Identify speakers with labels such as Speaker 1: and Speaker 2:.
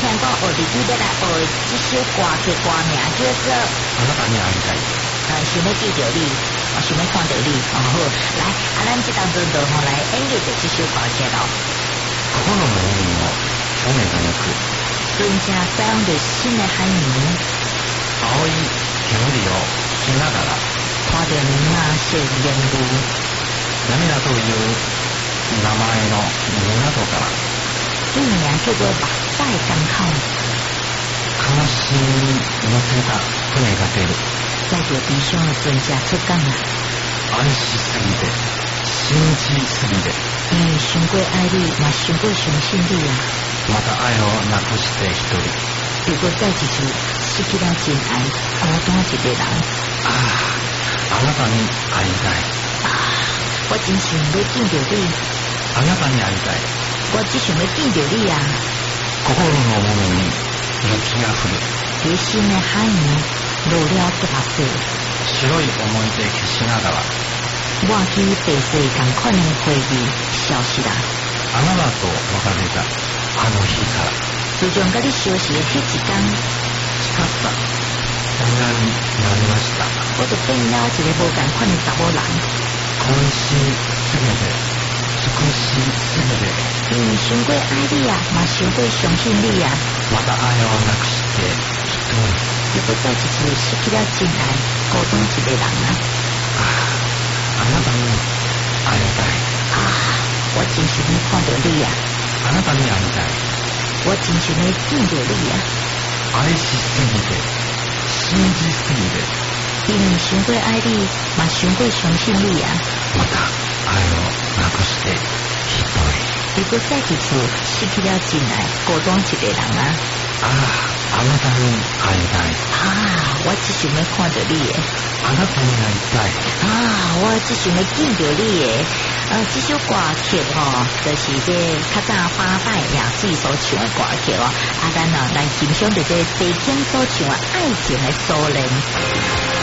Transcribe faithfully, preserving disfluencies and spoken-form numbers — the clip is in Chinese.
Speaker 1: 听讲学日语要来学这首歌曲歌名叫做
Speaker 2: あなたに会いたい。
Speaker 1: 呃，想要记着你，我想要看到你。哦好，来，啊，咱这当中就吼来演绎着这首歌曲咯。
Speaker 2: 心の海を去年がよく
Speaker 1: 瞬間採用着新的海洋，
Speaker 2: 青い煙を吹きながら
Speaker 1: 看着你那些烟霧，
Speaker 2: 涙という名前の港から
Speaker 1: 这名叫做目塞港口，
Speaker 2: 悲しみに乗せた船が出る。
Speaker 1: 载着悲傷的船隻出港啊！
Speaker 2: 愛しすぎて信じすぎて
Speaker 1: 因為傷過愛你，嘛傷過相信你啊！
Speaker 2: また愛をなくして一人。
Speaker 1: 結果再一次失去了真愛，孤單一個人。
Speaker 2: ああ、あなたに会いたい。
Speaker 1: 啊！我真想要見到你，
Speaker 2: あなたに会いたい。
Speaker 1: 我只想要見到你啊！
Speaker 2: 心の桃に雪が降る。
Speaker 1: 這心的海洋落了大雪，
Speaker 2: 白い思い出消しながら
Speaker 1: 我去白色同款的回憶消失啦。
Speaker 2: あなたと別れたあの日から
Speaker 1: 自從甲你相識的迄一天，
Speaker 2: 誓った女になりました。
Speaker 1: 我就變了一個無同款的查某人。
Speaker 2: 恋しすぎて尽くしすぎて
Speaker 1: 因為傷過愛你啊，嘛傷過相信你啊，
Speaker 2: また愛をなくして一人。
Speaker 1: 結果再一次失去了真愛，孤單一個人啊！
Speaker 2: ああ、あなたに会いたい。
Speaker 1: 啊，我真想要看到你啊！
Speaker 2: あなたに会いたい。
Speaker 1: 我真想要見到你啊！
Speaker 2: 愛しすぎて信じすぎて
Speaker 1: 因為傷過愛你，嘛傷過相信你啊！
Speaker 2: また愛をなくして一人。
Speaker 1: 結果再一次失去了真愛，孤單一個人啊！
Speaker 2: ああ、あなたに会いたい。
Speaker 1: 啊，我只想要看到你嘅。
Speaker 2: あなたに会いたい。
Speaker 1: 啊，我只想要見到你嘅。呃，這首歌曲吼，就是這較早八代亞水所唱嘅歌曲哦。啊，咱啊來欣賞着這地景所唱嘅愛情嘅蘇聯。